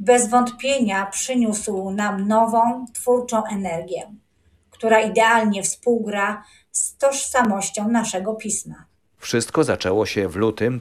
bez wątpienia przyniósł nam nową, twórczą energię, która idealnie współgra z tożsamością naszego pisma. Wszystko zaczęło się w lutym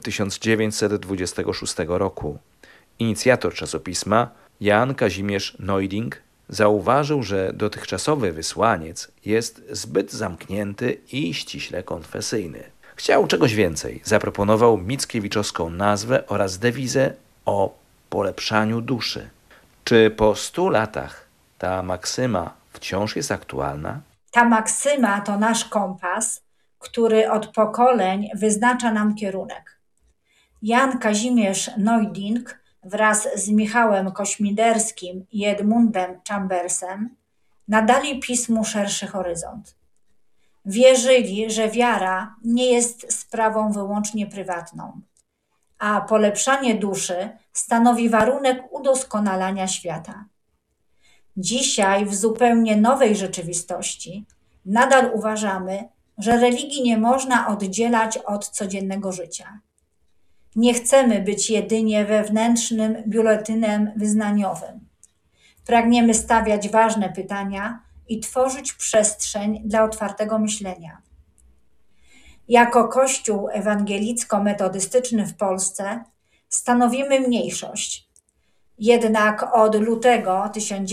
1926 roku. Inicjator czasopisma, Jan Kazimierz Neuding, zauważył, że dotychczasowy wysłaniec jest zbyt zamknięty i ściśle konfesyjny. Chciał czegoś więcej. Zaproponował mickiewiczowską nazwę oraz dewizę o polepszaniu duszy. Czy po 100 latach ta maksyma wciąż jest aktualna? Ta maksyma to nasz kompas, który od pokoleń wyznacza nam kierunek. Jan Kazimierz Neuding wraz z Michałem Kośmiderskim i Edmundem Chambersem nadali pismu szerszy horyzont. Wierzyli, że wiara nie jest sprawą wyłącznie prywatną, a polepszanie duszy stanowi warunek udoskonalania świata. Dzisiaj, w zupełnie nowej rzeczywistości, nadal uważamy, że religii nie można oddzielać od codziennego życia. Nie chcemy być jedynie wewnętrznym biuletynem wyznaniowym. Pragniemy stawiać ważne pytania i tworzyć przestrzeń dla otwartego myślenia. Jako Kościół ewangelicko-metodystyczny w Polsce stanowimy mniejszość. Jednak od lutego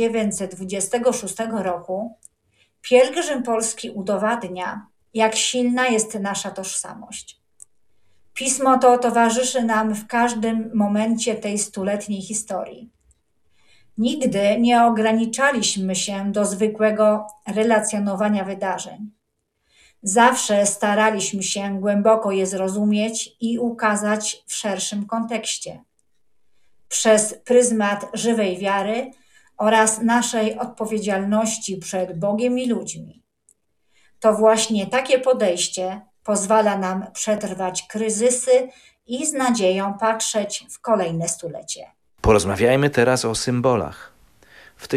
1926 roku pielgrzym polski udowadnia, jak silna jest nasza tożsamość. Pismo to towarzyszy nam w każdym momencie tej stuletniej historii. Nigdy nie ograniczaliśmy się do zwykłego relacjonowania wydarzeń. Zawsze staraliśmy się głęboko je zrozumieć i ukazać w szerszym kontekście. Przez pryzmat żywej wiary oraz naszej odpowiedzialności przed Bogiem i ludźmi. To właśnie takie podejście pozwala nam przetrwać kryzysy i z nadzieją patrzeć w kolejne stulecie. Porozmawiajmy teraz o symbolach. W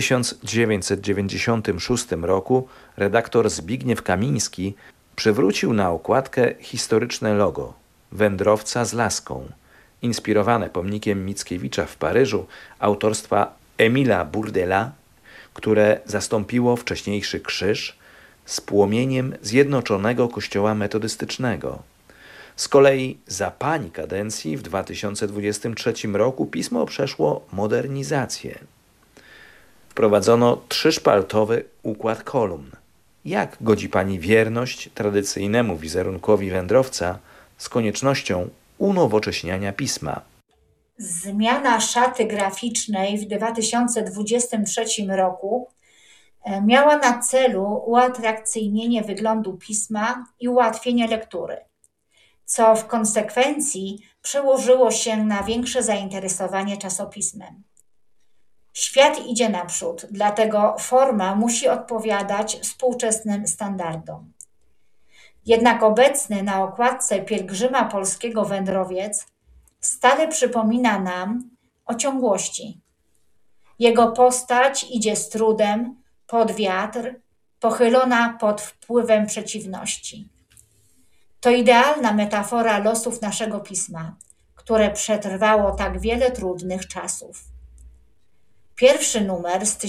1996 roku redaktor Zbigniew Kamiński przywrócił na okładkę historyczne logo wędrowca z laską, inspirowane pomnikiem Mickiewicza w Paryżu autorstwa Emila Bourdela, które zastąpiło wcześniejszy krzyż z płomieniem Zjednoczonego Kościoła Metodystycznego. Z kolei za pani kadencji w 2023 roku pismo przeszło modernizację. Wprowadzono 3-szpaltowy układ kolumn. Jak godzi pani wierność tradycyjnemu wizerunkowi wędrowca z koniecznością unowocześniania pisma? Zmiana szaty graficznej w 2023 roku miała na celu uatrakcyjnienie wyglądu pisma i ułatwienie lektury, co w konsekwencji przełożyło się na większe zainteresowanie czasopismem. Świat idzie naprzód, dlatego forma musi odpowiadać współczesnym standardom. Jednak obecny na okładce pielgrzyma polskiego wędrowiec stale przypomina nam o ciągłości. Jego postać idzie z trudem, pod wiatr, pochylona pod wpływem przeciwności. To idealna metafora losów naszego pisma, które przetrwało tak wiele trudnych czasów. Pierwszy numer z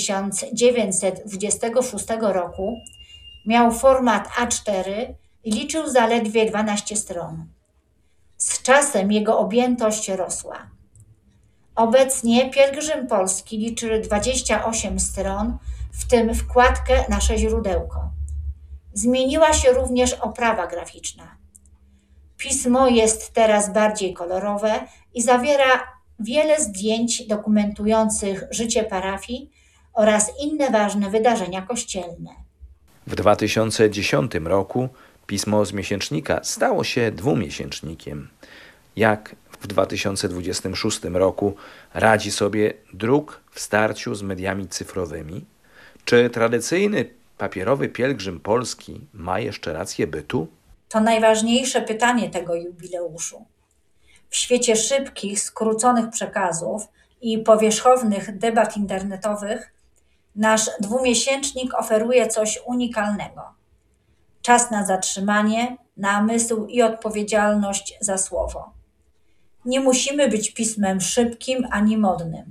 1926 roku miał format A4 i liczył zaledwie 12 stron. Z czasem jego objętość rosła. Obecnie pielgrzym polski liczy 28 stron, w tym wkładkę nasze źródełko. Zmieniła się również oprawa graficzna. Pismo jest teraz bardziej kolorowe i zawiera wiele zdjęć dokumentujących życie parafii oraz inne ważne wydarzenia kościelne. W 2010 roku pismo z miesięcznika stało się dwumiesięcznikiem. Jak w 2026 roku radzi sobie druk w starciu z mediami cyfrowymi? Czy tradycyjny papierowy pielgrzym polski ma jeszcze rację bytu? To najważniejsze pytanie tego jubileuszu. W świecie szybkich, skróconych przekazów i powierzchownych debat internetowych nasz dwumiesięcznik oferuje coś unikalnego. Czas na zatrzymanie, namysł i odpowiedzialność za słowo. Nie musimy być pismem szybkim ani modnym.